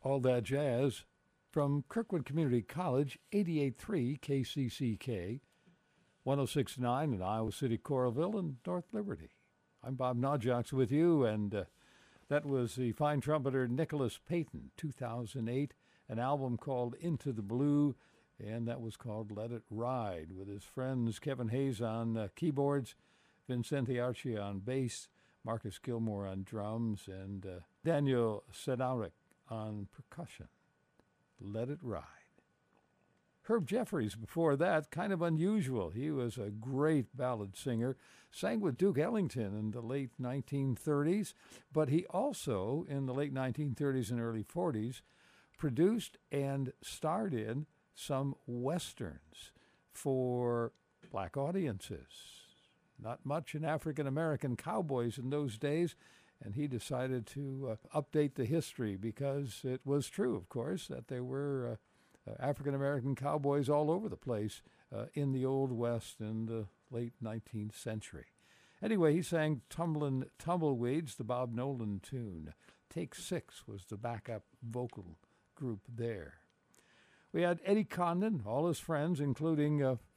All that jazz from Kirkwood Community College, 88.3 KCCK, 106.9 in Iowa City, Coralville, and North Liberty. I'm Bob Nodjocks with you, and that was the fine trumpeter Nicholas Payton, 2008, an album called Into the Blue, and that was called Let It Ride, with his friends Kevin Hayes on keyboards, Vincente Archie on bass, Marcus Gilmore on drums, and Daniel Sedaurik on percussion. Let It Ride. Herb Jeffries before that, kind of unusual. He was a great ballad singer, sang with Duke Ellington in the late 1930s, but he also, in the late 1930s and early 40s, produced and starred in some westerns for black audiences. Not much in African-American cowboys in those days, and he decided to update the history because it was true, of course, that there were African-American cowboys all over the place in the Old West in the late 19th century. Anyway, he sang Tumblin' Tumbleweeds, the Bob Nolan tune. Take Six was the backup vocal group there. We had Eddie Condon, all his friends, including